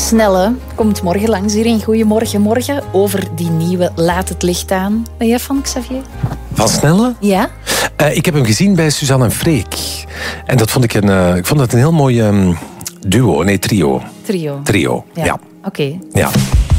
Snelle komt morgen langs hier in Goedemorgen Morgen over die nieuwe Laat het licht aan. Ben jij van, Xavier? Van Snelle? Ja. Ik heb hem gezien bij Suzanne en Freek. En dat vond ik vond dat een heel mooi duo. Nee, trio. Trio, ja. Oké. Ja.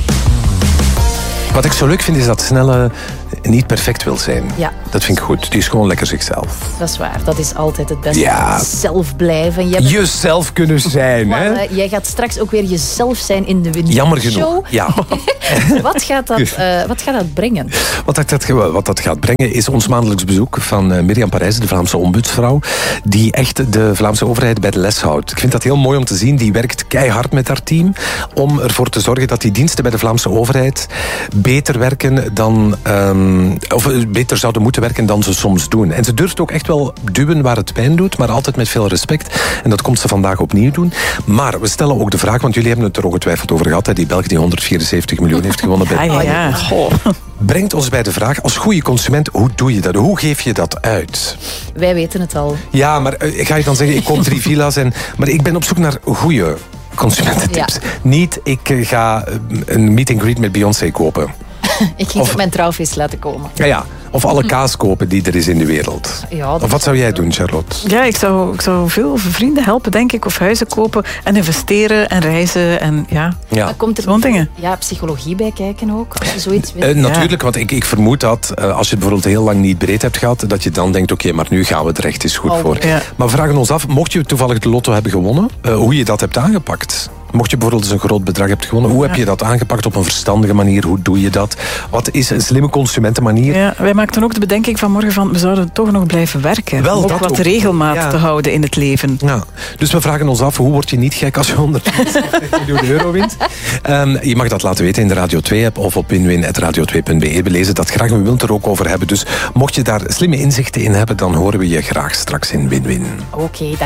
Wat ik zo leuk vind is dat Snelle niet perfect wil zijn. Ja. Dat vind ik goed. Die is gewoon lekker zichzelf. Dat is waar. Dat is altijd het beste. Ja. Zelf blijven. Jezelf kunnen zijn, hè? Jij gaat straks ook weer jezelf zijn in de Winnie Jammer Show. genoeg. Ja. Wat gaat dat brengen? Wat dat gaat brengen is ons maandelijks bezoek van Mirjam Parijs, de Vlaamse ombudsvrouw, die echt de Vlaamse overheid bij de les houdt. Ik vind dat heel mooi om te zien. Die werkt keihard met haar team om ervoor te zorgen dat die diensten bij de Vlaamse overheid beter werken dan, of beter zouden moeten werken dan ze soms doen. En ze durft ook echt wel duwen waar het pijn doet, maar altijd met veel respect. En dat komt ze vandaag opnieuw doen. Maar we stellen ook de vraag, want jullie hebben het er ongetwijfeld over gehad, hè, die Belg die 174 miljoen heeft gewonnen bij Ja. brengt ons bij de vraag, als goede consument, hoe doe je dat? Hoe geef je dat uit? Wij weten het al. Ja, maar ga je dan zeggen, ik koop 3 villa's, maar ik ben op zoek naar goede consumententips. Ja. Niet, ik ga een meet and greet met Beyoncé kopen. Ik ging op mijn trouwfeest laten komen. Ja. Of alle kaas kopen die er is in de wereld. Ja, Of wat zou jij doen, Charlotte? Ja, ik zou veel vrienden helpen, denk ik. Of huizen kopen en investeren en reizen. En ja. Komt er zo'n dingen. Ja, psychologie bij kijken ook. Als je zoiets weet. Natuurlijk, want ik vermoed dat als je het bijvoorbeeld heel lang niet breed hebt gehad, dat je dan denkt, oké, maar nu gaan we er echt eens goed voor. Ja. Maar we vragen ons af, mocht je toevallig de lotto hebben gewonnen, hoe je dat hebt aangepakt? Mocht je bijvoorbeeld eens een groot bedrag hebben gewonnen, hoe heb je dat aangepakt op een verstandige manier? Hoe doe je dat? Wat is een slimme consumentenmanier? Ja, wij maakten ook de bedenking vanmorgen van, we zouden toch nog blijven werken. Wel, om ook dat wat ook. regelmaat te houden in het leven. Ja. Dus we vragen ons af, hoe word je niet gek als je 150 miljoen euro wint? Je mag dat laten weten in de Radio 2-app of op winwin@radio2.be. We lezen dat graag en we willen het er ook over hebben. Dus mocht je daar slimme inzichten in hebben, dan horen we je graag straks in Win-Win. Oké,